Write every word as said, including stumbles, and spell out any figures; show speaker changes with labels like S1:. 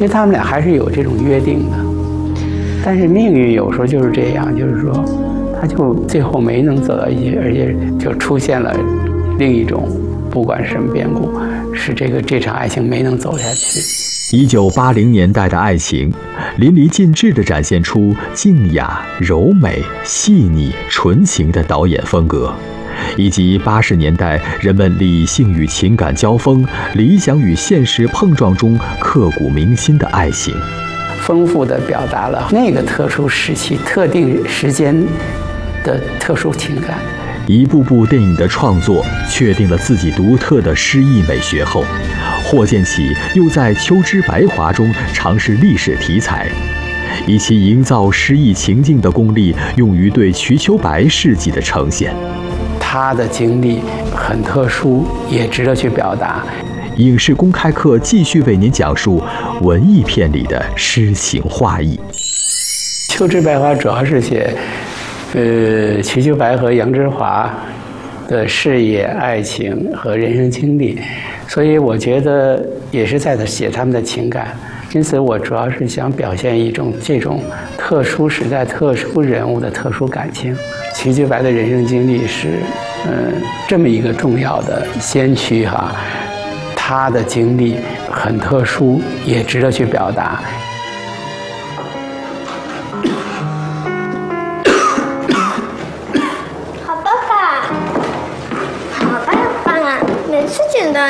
S1: 其实他们俩还是有这种约定的，但是命运有时候就是这样，就是说，他就最后没能走到一起，而且就出现了另一种，不管是什么变故，使这个这场爱情没能走下去。
S2: 一九八零年代的爱情，淋漓尽致地展现出静雅、柔美、细腻、纯情的导演风格，以及八十年代人们理性与情感交锋、理想与现实碰撞中刻骨铭心的爱情，
S1: 丰富地表达了那个特殊时期、特定时间的特殊情感。
S2: 一部部电影的创作确定了自己独特的诗意美学后，霍建起又在《秋之白华》中尝试历史题材，以其营造诗意情境的功力用于对瞿秋白事迹的呈现。
S1: 他的经历很特殊，也值得去表达。
S2: 影视公开课继续为您讲述文艺片里的诗情画意。
S1: 《秋之白华》主要是写呃，瞿秋白和杨之华的事业、爱情和人生经历，所以我觉得也是在写他们的情感。因此，我主要是想表现一种这种特殊时代、特殊人物的特殊感情。瞿秋白的人生经历是，嗯，这么一个重要的先驱哈，他的经历很特殊，也值得去表达。
S3: 好爸爸，好棒棒啊！每次见到